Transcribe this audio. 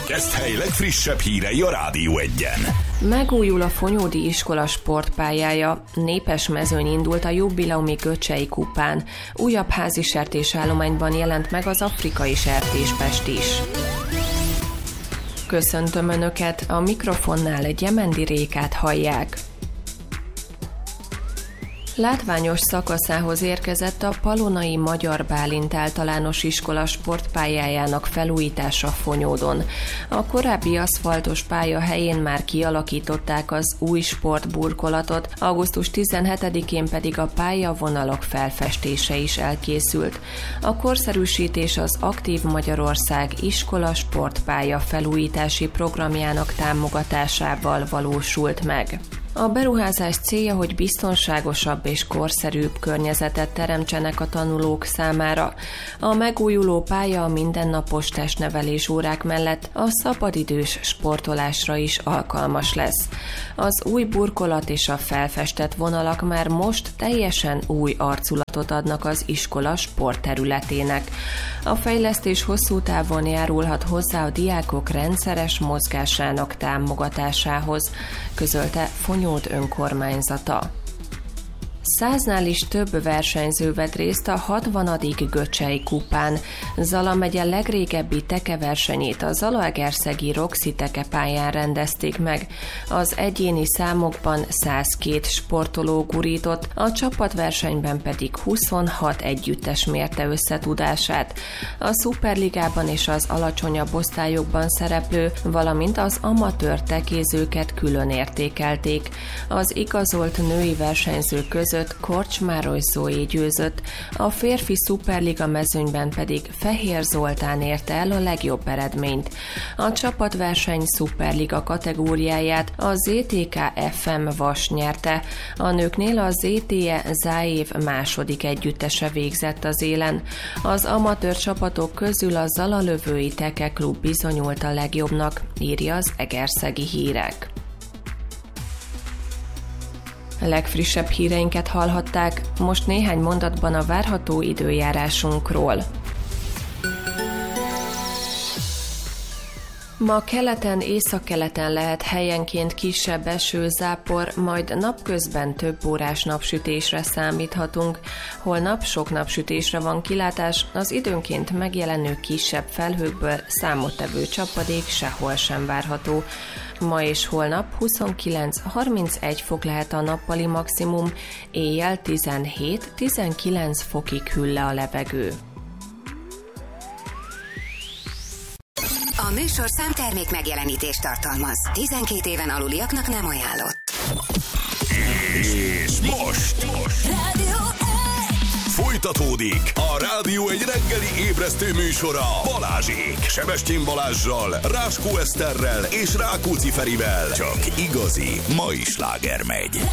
Keszthely legfrissebb hírei a Rádió Egyen. Megújul a Fonyódi iskola sportpályája, népes mezőny indult a jubileumi Göcsei kupán, újabb házi sertésállományban jelent meg az afrikai sertéspest is. Köszöntöm Önöket, a mikrofonnál Gyemendi Rékát hallják. Látványos szakaszához érkezett a Palonai Magyar Bálint Általános Iskola sportpályájának felújítása Fonyódon. A korábbi aszfaltos pálya helyén már kialakították az új sportburkolatot, augusztus 17-én pedig a pályavonalak felfestése is elkészült. A korszerűsítés az Aktív Magyarország iskola sportpálya felújítási programjának támogatásával valósult meg. A beruházás célja, hogy biztonságosabb és korszerűbb környezetet teremtsenek a tanulók számára. A megújuló pálya a mindennapos testnevelés órák mellett a szabadidős sportolásra is alkalmas lesz. Az új burkolat és a felfestett vonalak már most teljesen új arculatot adnak az iskola sportterületének. A fejlesztés hosszú távon járulhat hozzá a diákok rendszeres mozgásának támogatásához, közölte Fonyód önkormányzata. 100-nál is több versenyző vett részt a 60. Göcsei kupán. Zala megye legrégebbi tekeversenyét a zalaegerszegi Roxy tekepályán rendezték meg. Az egyéni számokban 102 sportoló gurított, a csapatversenyben pedig 26 együttes mérte összetudását. A szuperligában és az alacsonyabb osztályokban szereplő, valamint az amatőr tekézőket külön értékelték. Az igazolt női versenyzők között Korcsmáros Zoé győzött, a férfi szuperliga mezőnyben pedig Fehér Zoltán érte el a legjobb eredményt. A csapatverseny szuperliga kategóriáját a ZTK FM Vas nyerte, a nőknél a ZTE Záév második együttese végzett az élen. Az amatőr csapatok közül a Zalalövői Teke Klub bizonyult a legjobbnak, írja az Egerszegi Hírek. A legfrissebb híreinket hallhatták, most néhány mondatban a várható időjárásunkról. Ma keleten, északkeleten lehet helyenként kisebb eső-zápor, majd napközben több órás napsütésre számíthatunk. Holnap sok napsütésre van kilátás, az időnként megjelenő kisebb felhőkből számottevő csapadék sehol sem várható. Ma és holnap 29-31 fok lehet a nappali maximum, éjjel 17-19 fokig hűl le a levegő. A műsorszám termék megjelenítést tartalmaz. 12 éven aluliaknak nem ajánlott. És most Rádió folytatódik a Rádió egy reggeli ébresztő műsora Balázsék. Sebestyén Balázssal, Ráskó Eszterrel és Rákóczi Ferivel. Csak igazi mai sláger megy.